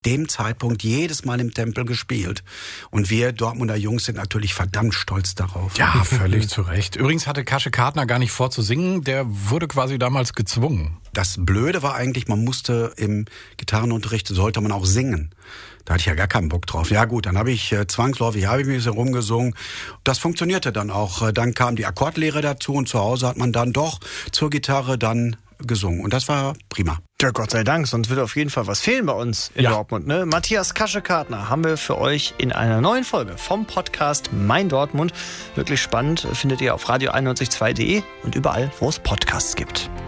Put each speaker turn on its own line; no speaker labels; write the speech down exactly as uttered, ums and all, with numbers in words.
dem Zeitpunkt jedes Mal im Tempel gespielt. Und wir Dortmunder Jungs sind natürlich verdammt stolz darauf.
Ja, völlig zu Recht. Übrigens hatte Katsche Kartner gar nicht vor zu singen. Der wurde quasi damals gezwungen.
Das Blöde war eigentlich, man musste im Gitarrenunterricht, sollte man auch singen. Da hatte ich ja gar keinen Bock drauf. Ja gut, dann habe ich äh, zwangsläufig, habe ich ein bisschen rumgesungen. Das funktionierte dann auch. Dann kam die Akkordlehre dazu und zu Hause hat man dann doch zur Gitarre dann gesungen. Und das war prima.
Ja, Gott sei Dank, sonst wird auf jeden Fall was fehlen bei uns in
ja.
Dortmund. Ne? Matthias Katsche-Kartner haben wir für euch in einer neuen Folge vom Podcast Mein Dortmund. Wirklich spannend, findet ihr auf radio einundneunzig Komma zwei punkt de und überall, wo es Podcasts gibt.